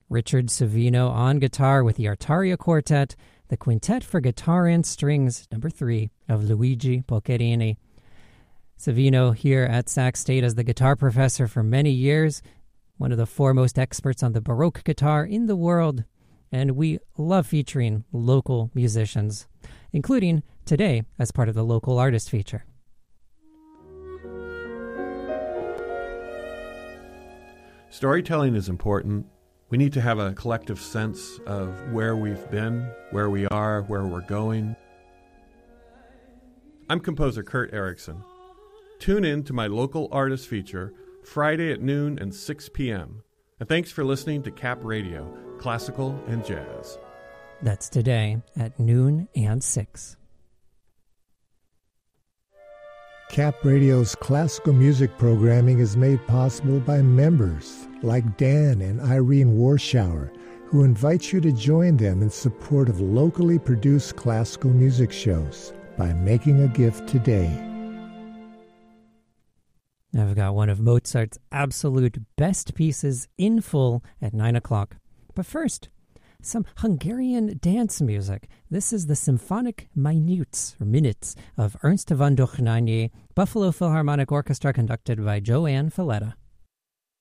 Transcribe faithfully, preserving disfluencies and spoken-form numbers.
Richard Savino on guitar with the Artaria Quartet, the Quintet for Guitar and Strings, number three, of Luigi Boccherini. Savino here at Sac State as the guitar professor for many years, one of the foremost experts on the Baroque guitar in the world, and we love featuring local musicians, including today as part of the Local Artist Feature. Storytelling is important. We need to have a collective sense of where we've been, where we are, where we're going. I'm composer Kurt Erickson. Tune in to my Local Artist Feature Friday at noon and six p.m. And thanks for listening to Cap Radio, Classical and Jazz. That's today at noon and six. Cap Radio's classical music programming is made possible by members like Dan and Irene Warschauer, who invite you to join them in support of locally produced classical music shows by making a gift today. I've got one of Mozart's absolute best pieces in full at nine o'clock. But first, some Hungarian dance music. This is the Symphonic Minutes, or Minutes, of Ernst von Dohnányi, Buffalo Philharmonic Orchestra, conducted by Joanne Falletta.